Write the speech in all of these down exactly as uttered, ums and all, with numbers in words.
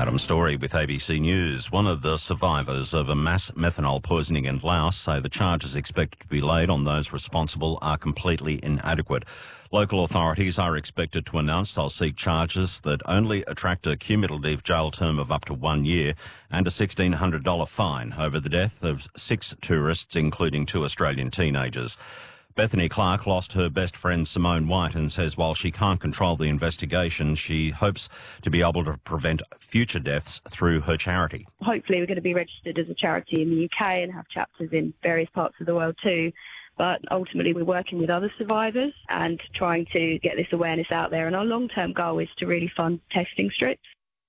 Adam Story with A B C News. One of the survivors of a mass methanol poisoning in Laos say the charges expected to be laid on those responsible are completely inadequate. Local authorities are expected to announce they'll seek charges that only attract a cumulative jail term of up to one year and a sixteen hundred dollars fine over the death of six tourists, including two Australian teenagers. Bethany Clark lost her best friend Simone White and says while she can't control the investigation, she hopes to be able to prevent future deaths through her charity. Hopefully we're going to be registered as a charity in the U K and have chapters in various parts of the world too. But ultimately we're working with other survivors and trying to get this awareness out there. And our long-term goal is to really fund testing strips.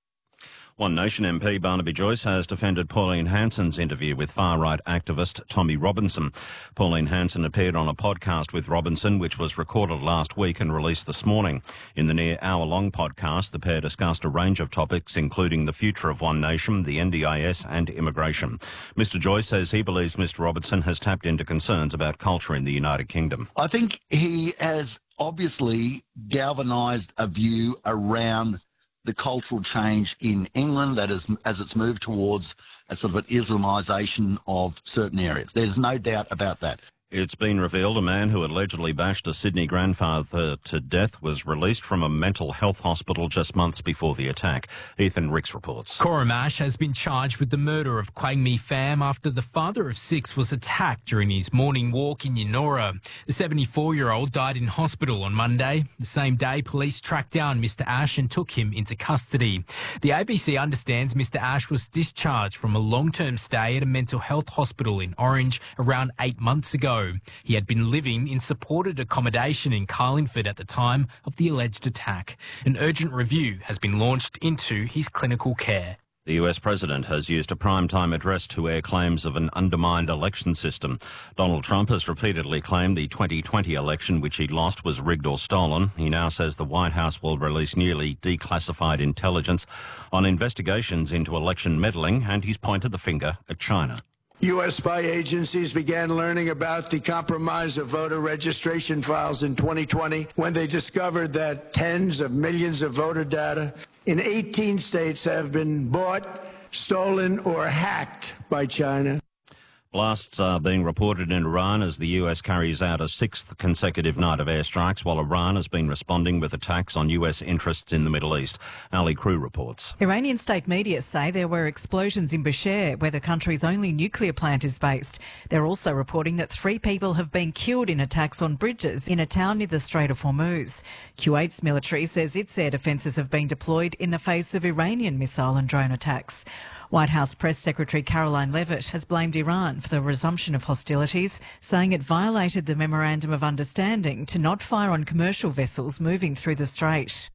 One Nation M P Barnaby Joyce has defended Pauline Hanson's interview with far-right activist Tommy Robinson. Pauline Hanson appeared on a podcast with Robinson, which was recorded last week and released this morning. In the near hour-long podcast, the pair discussed a range of topics, including the future of One Nation, the N D I S and immigration. Mister Joyce says he believes Mister Robinson has tapped into concerns about culture in the United Kingdom. I think he has obviously galvanised a view around the cultural change in England that is as it's moved towards a sort of an Islamisation of certain areas. There's no doubt about that. It's been revealed a man who allegedly bashed a Sydney grandfather to death was released from a mental health hospital just months before the attack. Ethan Ricks reports. Cora Mash has been charged with the murder of Quang Mi Pham after the father of six was attacked during his morning walk in Yennora. The seventy-four-year-old died in hospital on Monday. The same day, police tracked down Mister Ash and took him into custody. The A B C understands Mister Ash was discharged from a long-term stay at a mental health hospital in Orange around eight months ago. He had been living in supported accommodation in Carlingford at the time of the alleged attack. An urgent review has been launched into his clinical care. The U S president has used a primetime address to air claims of an undermined election system. Donald Trump has repeatedly claimed the twenty twenty election, which he lost, was rigged or stolen. He now says the White House will release newly declassified intelligence on investigations into election meddling, and he's pointed the finger at China. U S spy agencies began learning about the compromise of voter registration files in twenty twenty when they discovered that tens of millions of voter data in eighteen states have been bought, stolen, or hacked by China. Blasts are being reported in Iran as the U S carries out a sixth consecutive night of airstrikes, while Iran has been responding with attacks on U S interests in the Middle East. Ali Crew reports. Iranian state media say there were explosions in Bushehr, where the country's only nuclear plant is based. They're also reporting that three people have been killed in attacks on bridges in a town near the Strait of Hormuz. Kuwait's military says its air defences have been deployed in the face of Iranian missile and drone attacks. White House Press Secretary Caroline Leavitt has blamed Iran for the resumption of hostilities, saying it violated the Memorandum of Understanding to not fire on commercial vessels moving through the strait.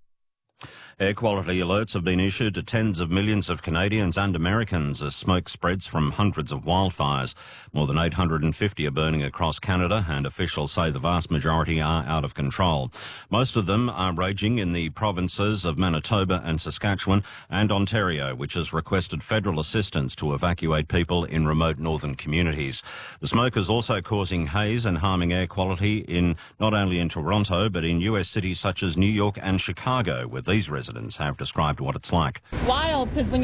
Air quality alerts have been issued to tens of millions of Canadians and Americans as smoke spreads from hundreds of wildfires. More than eight hundred fifty are burning across Canada, and officials say the vast majority are out of control. Most of them are raging in the provinces of Manitoba and Saskatchewan and Ontario, which has requested federal assistance to evacuate people in remote northern communities. The smoke is also causing haze and harming air quality in not only in Toronto but in U S cities such as New York and Chicago, where these residents have described what it's like. Wild, because when you